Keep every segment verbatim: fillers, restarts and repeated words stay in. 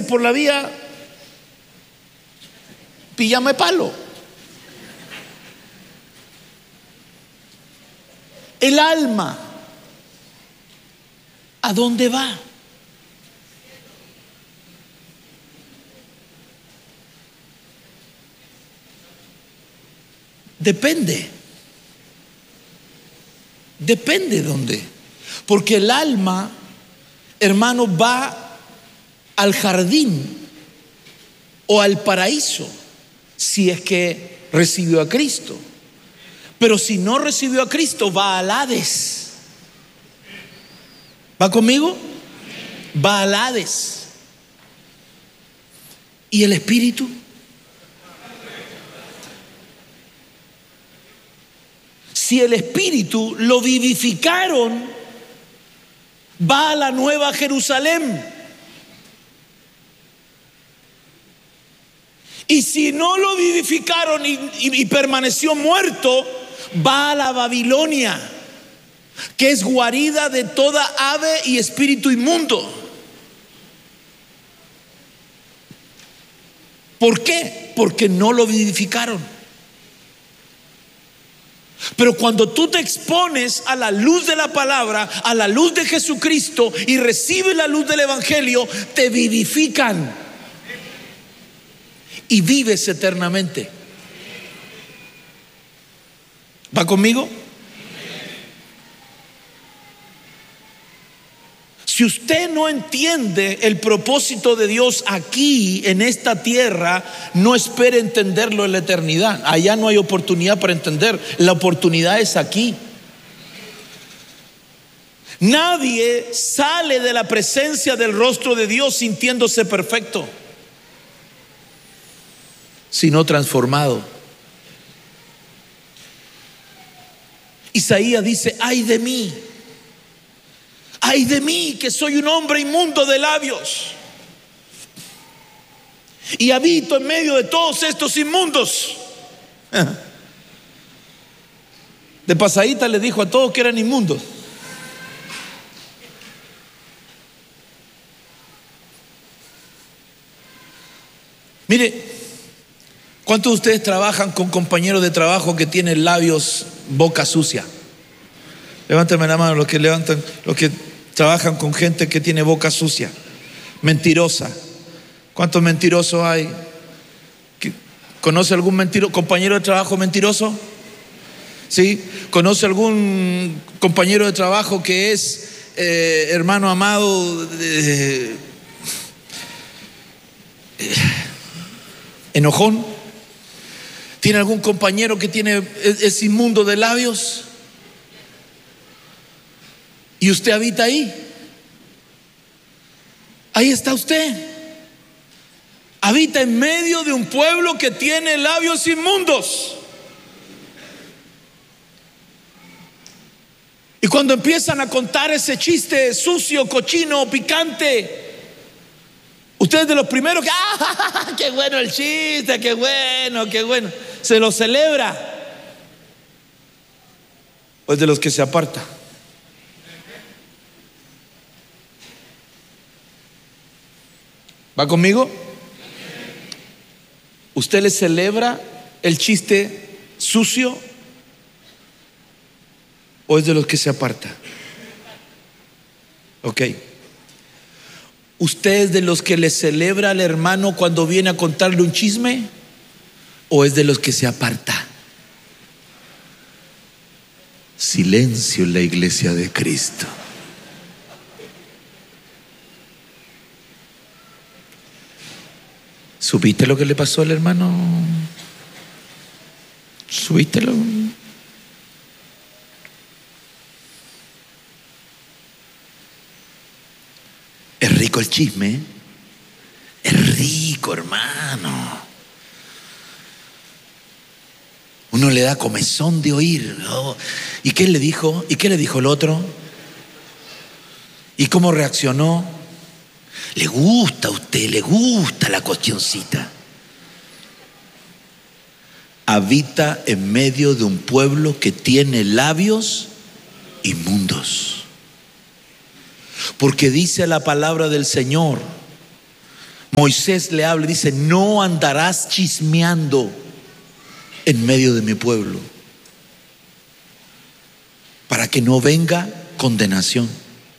por la vía píllame palo. El alma, ¿a dónde va? Depende. Depende dónde. Porque el alma, hermano, va al jardín o al paraíso si es que recibió a Cristo. Pero si no recibió a Cristo, va al Hades. ¿Va conmigo? Va al Hades. ¿Y el espíritu? Si el espíritu lo vivificaron, va a la nueva Jerusalén. Y si no lo vivificaron y, y, y permaneció muerto, va a la Babilonia, que es guarida de toda ave y espíritu inmundo. ¿Por qué? Porque no lo vivificaron. Pero cuando tú te expones a la luz de la palabra, a la luz de Jesucristo, y recibes la luz del evangelio, te vivifican y vives eternamente. ¿Va conmigo? Si usted no entiende el propósito de Dios aquí en esta tierra, no espere entenderlo en la eternidad. Allá no hay oportunidad para entender. La oportunidad es aquí. Nadie sale de la presencia del rostro de Dios sintiéndose perfecto, sino transformado. Isaías dice: ay de mí, ay de mí, que soy un hombre inmundo de labios y habito en medio de todos estos inmundos. De pasadita le dijo a todos que eran inmundos. Mire, ¿cuántos de ustedes trabajan con compañeros de trabajo que tienen labios, boca sucia? Levántame la mano los que levantan, los que trabajan con gente que tiene boca sucia, mentirosa. ¿Cuántos mentirosos hay? ¿Conoce algún mentiro, compañero de trabajo mentiroso? ¿Sí? ¿Conoce algún compañero de trabajo que es eh, hermano amado eh, eh, enojón? ¿Tiene algún compañero que tiene es, es inmundo de labios? ¿Y usted habita ahí? Ahí está usted. Habita en medio de un pueblo que tiene labios inmundos. Y cuando empiezan a contar ese chiste sucio, cochino, picante, usted es de los primeros que ¡ah! ¡Qué bueno el chiste! ¡Qué bueno! ¡Qué bueno! Se lo celebra. ¿O es de los que se aparta? ¿Va conmigo? ¿Usted le celebra el chiste sucio o es de los que se aparta? Ok. ¿Usted es de los que le celebra al hermano cuando viene a contarle un chisme o es de los que se aparta? Silencio en la iglesia de Cristo. ¿Supiste lo que le pasó al hermano? ¿Supístelo? Es rico el chisme, ¿eh? Es rico, hermano. Uno le da comezón de oír, ¿no? ¿Y qué le dijo? ¿Y qué le dijo el otro? ¿Y cómo reaccionó? Le gusta a usted, le gusta la cuestioncita. Habita en medio de un pueblo que tiene labios inmundos. Porque dice la palabra del Señor: Moisés le habla y dice: no andarás chismeando en medio de mi pueblo, para que no venga condenación.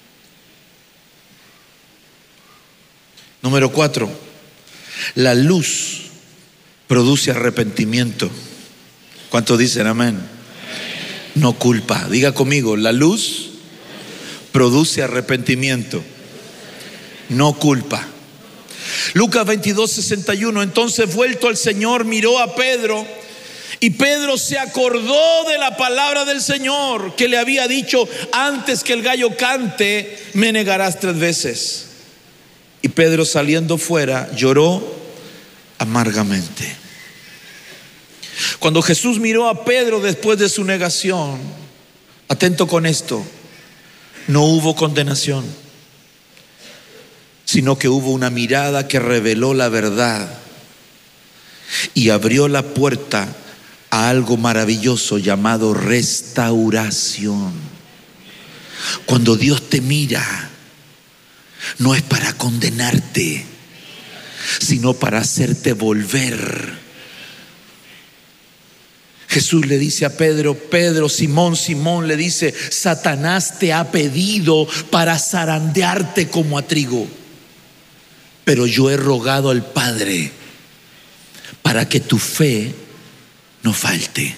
Número cuatro, la luz produce arrepentimiento. ¿Cuántos dicen amén? No culpa. Diga conmigo: la luz produce arrepentimiento, no culpa. Lucas veintidós, sesenta y uno. Entonces, vuelto el Señor, miró a Pedro, y Pedro se acordó de la palabra del Señor que le había dicho: antes que el gallo cante, me negarás tres veces. Y Pedro, saliendo fuera, lloró amargamente. Cuando Jesús miró a Pedro después de su negación, atento con esto, no hubo condenación, sino que hubo una mirada que reveló la verdad y abrió la puerta a algo maravilloso llamado restauración. Cuando Dios te mira, no es para condenarte, sino para hacerte volver. Jesús le dice a Pedro: Pedro, Simón, Simón, le dice: Satanás te ha pedido para zarandearte como a trigo, pero yo he rogado al Padre para que tu fe no falte.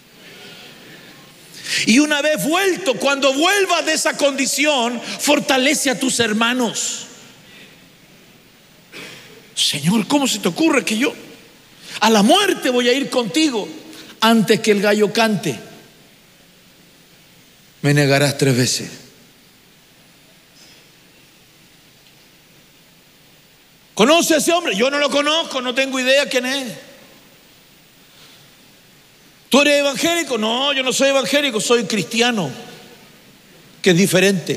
Y una vez vuelto, cuando vuelvas de esa condición, fortalece a tus hermanos. Señor, ¿cómo se te ocurre que yo a la muerte voy a ir contigo? Antes que el gallo cante, me negarás tres veces. ¿Conoce a ese hombre? Yo no lo conozco, no tengo idea quién es. ¿Tú eres evangélico? No, yo no soy evangélico, soy cristiano, que es diferente.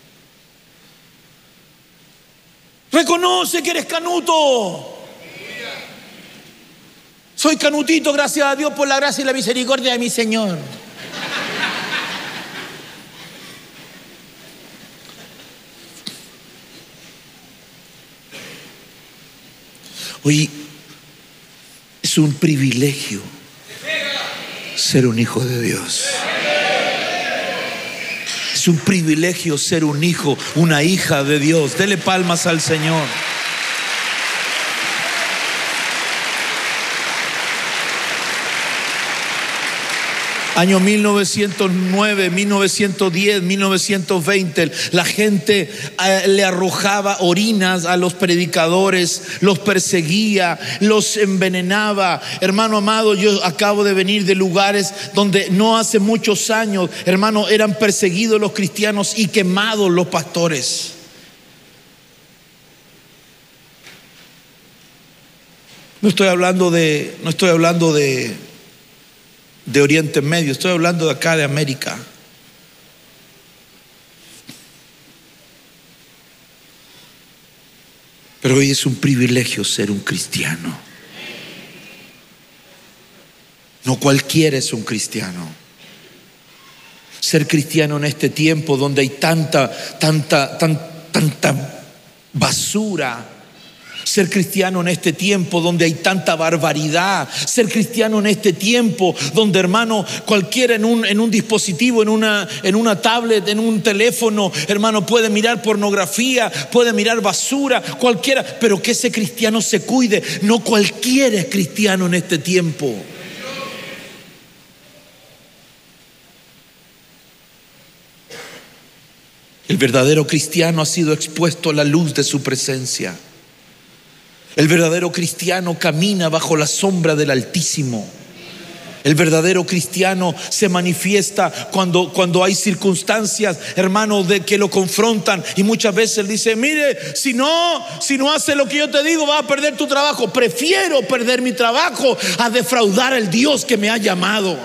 Reconoce que eres canuto. Soy canutito, gracias a Dios por la gracia y la misericordia de mi Señor. Oye, es un privilegio ser un hijo de Dios. Es un privilegio ser un hijo, una hija de Dios. Dele palmas al Señor. Año mil novecientos nueve, mil novecientos diez, mil novecientos veinte, la gente eh, le arrojaba orinas a los predicadores, los perseguía, los envenenaba. Hermano amado, yo acabo de venir de lugares donde no hace muchos años, hermano, eran perseguidos los cristianos y quemados los pastores. No estoy hablando de, no estoy hablando de de Oriente Medio, estoy hablando de acá, de América. Pero hoy es un privilegio ser un cristiano. No cualquiera es un cristiano. Ser cristiano en este tiempo donde hay tanta, tanta, tan, tanta basura. Ser cristiano en este tiempo donde hay tanta barbaridad. Ser cristiano en este tiempo donde, hermano, cualquiera en un, en un dispositivo, en una, en una tablet, en un teléfono, hermano, puede mirar pornografía, puede mirar basura, cualquiera. Pero que ese cristiano se cuide. No cualquiera es cristiano en este tiempo. El verdadero cristiano ha sido expuesto a la luz de su presencia. El verdadero cristiano camina bajo la sombra del Altísimo. El verdadero cristiano se manifiesta cuando, cuando hay circunstancias, hermano, de que lo confrontan. Y muchas veces dice: mire, si no, si no hace lo que yo te digo, vas a perder tu trabajo. Prefiero perder mi trabajo a defraudar al Dios que me ha llamado.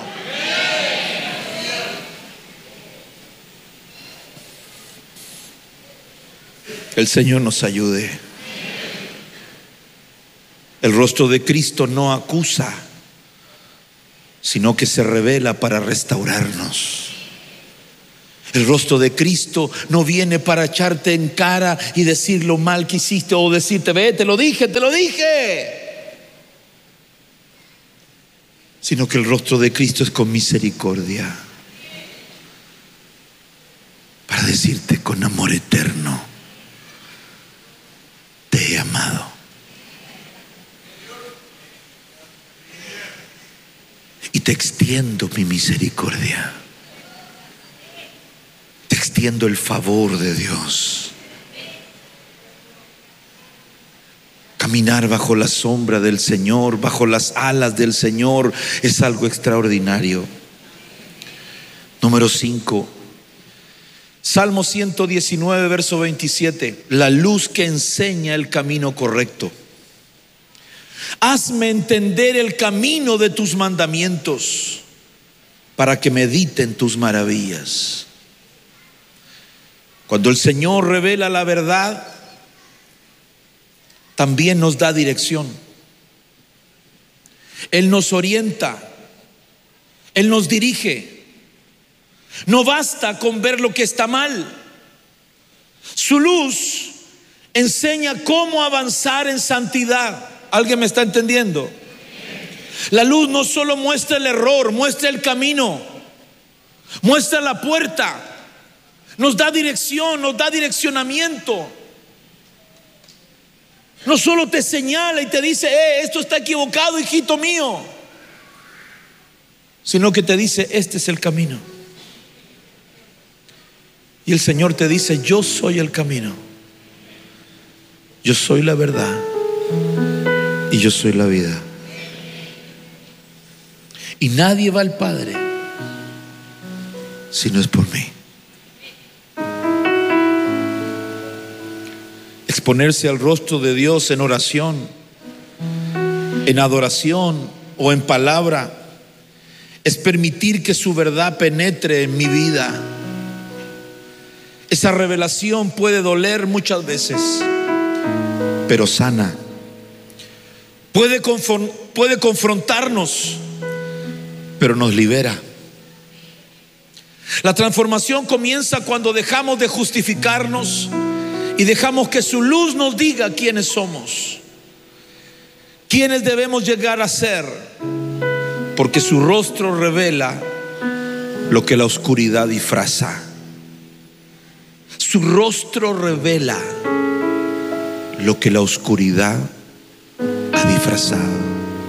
El Señor nos ayude. El rostro de Cristo no acusa, sino que se revela para restaurarnos. El rostro de Cristo no viene para echarte en cara y decir lo mal que hiciste o decirte, ve, te lo dije, te lo dije. Sino que el rostro de Cristo es con misericordia, para decirte con amor eterno, te he amado. Y te extiendo mi misericordia. Te extiendo el favor de Dios. Caminar bajo la sombra del Señor, bajo las alas del Señor, es algo extraordinario. Número cinco. Salmo ciento diecinueve, verso veintisiete. La luz que enseña el camino correcto. Hazme entender el camino de tus mandamientos, para que medite en tus maravillas. Cuando el Señor revela la verdad, también nos da dirección. Él nos orienta, Él nos dirige. No basta con ver lo que está mal. Su luz enseña cómo avanzar en santidad. ¿Alguien me está entendiendo? La luz no solo muestra el error, muestra el camino, muestra la puerta, nos da dirección, nos da direccionamiento. No solo te señala y te dice, eh, esto está equivocado, hijito mío, sino que te dice, este es el camino. Y el Señor te dice, yo soy el camino, yo soy la verdad y yo soy la vida. Y nadie va al Padre si no es por mí. Exponerse al rostro de Dios en oración, en adoración o en palabra, es permitir que su verdad penetre en mi vida. Esa revelación puede doler muchas veces, pero sana. Puede, confron- puede confrontarnos, pero nos libera. La transformación comienza cuando dejamos de justificarnos y dejamos que su luz nos diga quiénes somos, quiénes debemos llegar a ser, porque su rostro revela lo que la oscuridad disfraza. Su rostro revela lo que la oscuridad ha disfrazado.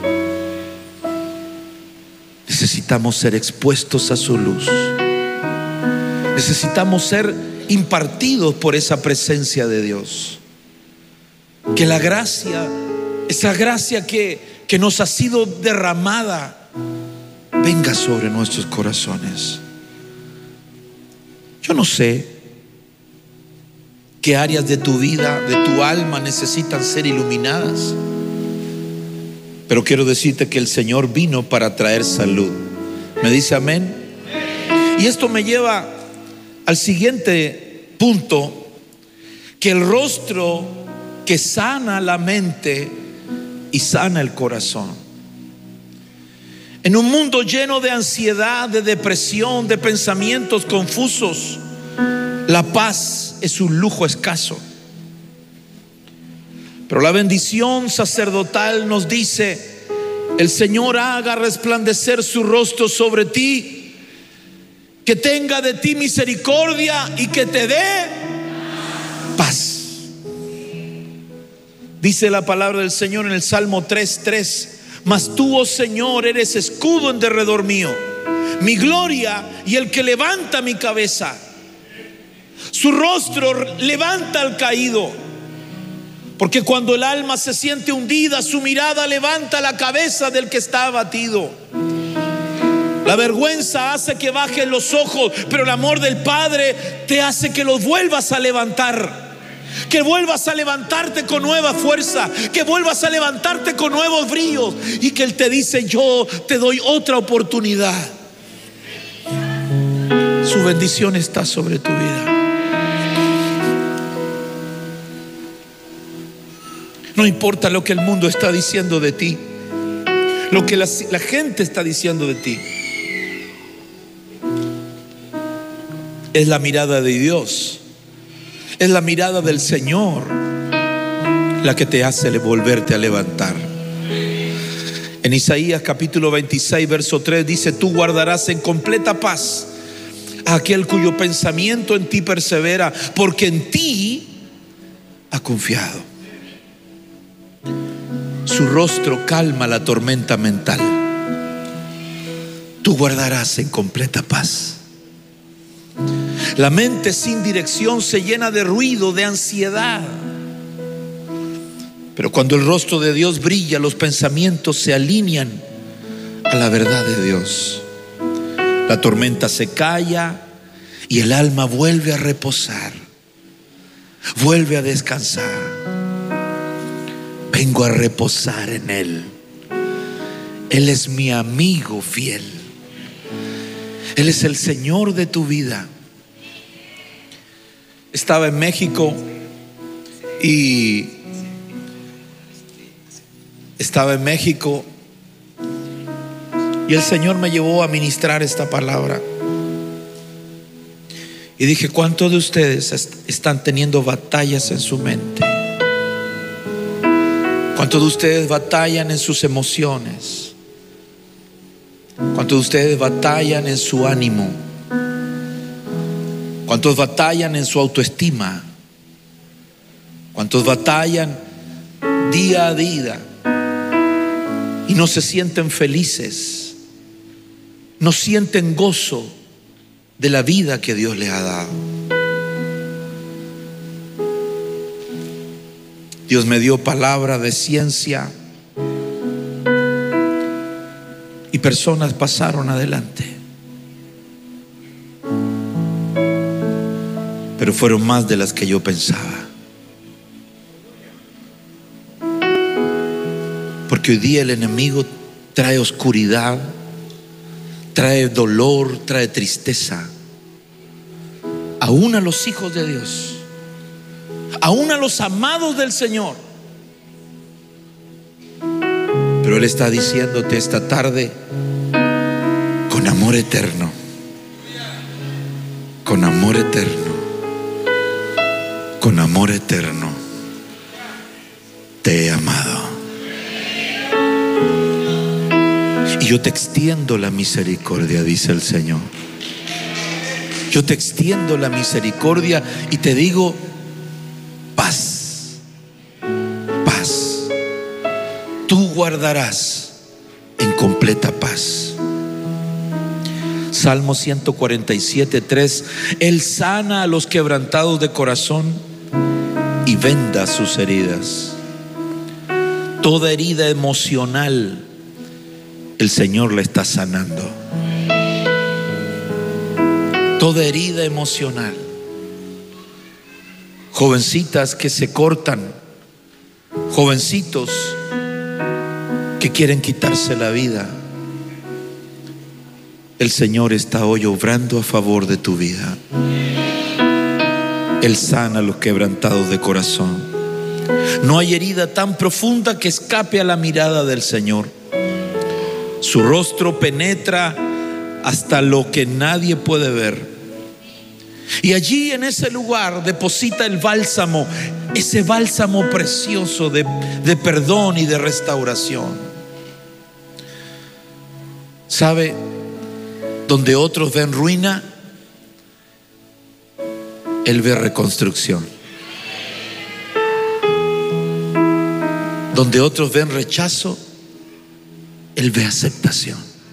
Necesitamos ser expuestos a su luz. Necesitamos ser impartidos por esa presencia de Dios. Que la gracia, esa gracia que, que nos ha sido derramada, venga sobre nuestros corazones. Yo no sé qué áreas de tu vida, de tu alma necesitan ser iluminadas, pero quiero decirte que el Señor vino para traer salud. ¿Me dice amén? Y esto me lleva al siguiente punto, que el rostro que sana la mente y sana el corazón. En un mundo lleno de ansiedad, de depresión, de pensamientos confusos, la paz es un lujo escaso. Pero la bendición sacerdotal nos dice: el Señor haga resplandecer su rostro sobre ti, que tenga de ti misericordia y que te dé paz. Dice la palabra del Señor en el Salmo tres tres: mas tú, oh Señor, eres escudo en derredor mío, mi gloria y el que levanta mi cabeza. Su rostro levanta al caído, porque cuando el alma se siente hundida, su mirada levanta la cabeza del que está abatido. La vergüenza hace que bajen los ojos, pero el amor del Padre te hace que los vuelvas a levantar, que vuelvas a levantarte con nueva fuerza, que vuelvas a levantarte con nuevos brillos, y que Él te dice: yo te doy otra oportunidad. Su bendición está sobre tu vida. No importa lo que el mundo está diciendo de ti, lo que la, la gente está diciendo de ti. Es la mirada de Dios, es la mirada del Señor la que te hace volverte a levantar. En Isaías capítulo veintiséis verso tres dice: tú guardarás en completa paz a aquel cuyo pensamiento en ti persevera, porque en ti ha confiado. Su rostro calma la tormenta mental. Tú guardarás en completa paz. La mente sin dirección se llena de ruido, de ansiedad. Pero cuando el rostro de Dios brilla, los pensamientos se alinean a la verdad de Dios. La tormenta se calla y el alma vuelve a reposar, vuelve a descansar. Vengo a reposar en Él. Él es mi amigo fiel. Él es el Señor de tu vida. Estaba en México y estaba en México y el Señor me llevó a ministrar esta palabra. Y dije: ¿cuántos de ustedes est- están teniendo batallas en su mente? ¿Cuántos de ustedes batallan en sus emociones? ¿Cuántos de ustedes batallan en su ánimo? ¿Cuántos batallan en su autoestima? ¿Cuántos batallan día a día y no se sienten felices? No sienten gozo de la vida que Dios les ha dado. Dios me dio palabra de ciencia y personas pasaron adelante, pero fueron más de las que yo pensaba. Porque hoy día el enemigo trae oscuridad, trae dolor, trae tristeza, aún a los hijos de Dios, aún a los amados del Señor. Pero Él está diciéndote esta tarde, con amor eterno, con amor eterno, con amor eterno, te he amado. Y yo te extiendo la misericordia, dice el Señor. Yo te extiendo la misericordia y te digo: paz, paz. Tú guardarás en completa paz. Salmo ciento cuarenta y siete, tres. Él sana a los quebrantados de corazón y venda sus heridas. Toda herida emocional, el Señor la está sanando. Toda herida emocional. Jovencitas que se cortan, jovencitos que quieren quitarse la vida, el Señor está hoy obrando a favor de tu vida. Él sana a los quebrantados de corazón. No hay herida tan profunda que escape a la mirada del Señor. Su rostro penetra hasta lo que nadie puede ver. Y allí en ese lugar deposita el bálsamo, ese bálsamo precioso de, de perdón y de restauración. ¿Sabe? Donde otros ven ruina, Él ve reconstrucción. Donde otros ven rechazo, Él ve aceptación.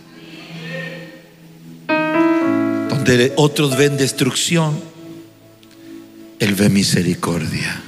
Donde otros ven destrucción, Él ve misericordia.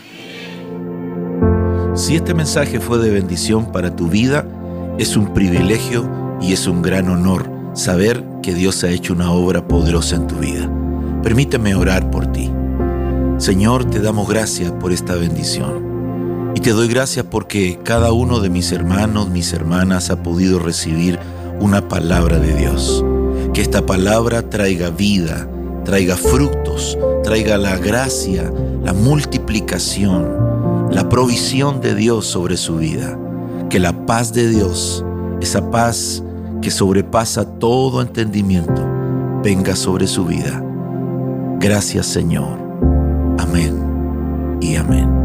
Si este mensaje fue de bendición para tu vida, es un privilegio y es un gran honor saber que Dios ha hecho una obra poderosa en tu vida. Permíteme orar por ti. Señor, te damos gracias por esta bendición. Y te doy gracias porque cada uno de mis hermanos, mis hermanas ha podido recibir una palabra de Dios. Que esta palabra traiga vida, traiga frutos, traiga la gracia, la multiplicación, la provisión de Dios sobre su vida. Que la paz de Dios, esa paz que sobrepasa todo entendimiento, venga sobre su vida. Gracias, Señor. Amén y amén.